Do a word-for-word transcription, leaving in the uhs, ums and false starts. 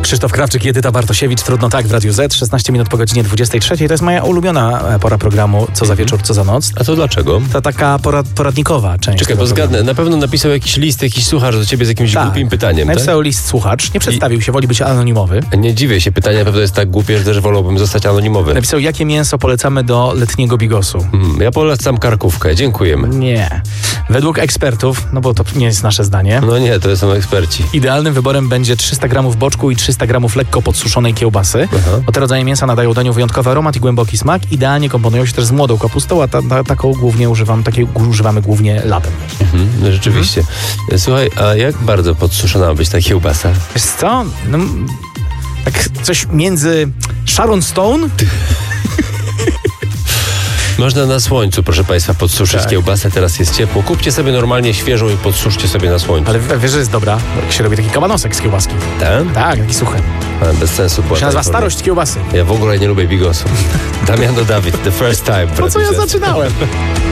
Krzysztof Krawczyk i Edyta Bartosiewicz. Trudno tak w Radiu Z. szesnaście minut po godzinie dwudziestej trzeciej. To jest moja ulubiona pora programu Co za wieczór, co za noc. A to dlaczego? To taka porad, poradnikowa część. Czekaj, bo zgadnę. Na pewno napisał jakiś list, jakiś słuchacz do ciebie z jakimś tak. głupim pytaniem, Napisał tak? list słuchacz. Nie przedstawił I... się, woli być anonimowy. Nie dziwię się. Pytanie na pewno jest tak głupie, że też wolałbym zostać anonimowy. Napisał, jakie mięso polecamy do letniego bigosu. Hmm, ja polecam karkówkę. Dziękujemy. Nie. Według ekspertów, no bo to nie jest nasze zdanie. No nie, to są eksperci. Idealnym wyborem będzie trzysta gramów boczku i trzysta gramów lekko podsuszonej kiełbasy. Aha. Bo te rodzaje mięsa nadają daniu wyjątkowy aromat i głęboki smak. Idealnie komponują się też z młodą kapustą, a ta, ta, taką głównie używam, takiej używamy głównie latem. Mhm, no rzeczywiście. Mhm. Słuchaj, a jak bardzo podsuszona ma być ta kiełbasa? Wiesz co? No, tak coś między Sharon Stone... Można na słońcu, proszę Państwa, podsuszyć tak. kiełbasę, teraz jest ciepło. Kupcie sobie normalnie świeżą i podsuszcie sobie na słońcu. Ale wiesz, że jest dobra, jak się robi taki kabanosek z kiełbaski. Tak? Tak, taki suchy. Ale bez sensu. To się nazywa starość kiełbasy. Ja w ogóle nie lubię bigosów. Damiano Dawid, the first time. Po co ja zaczynałem?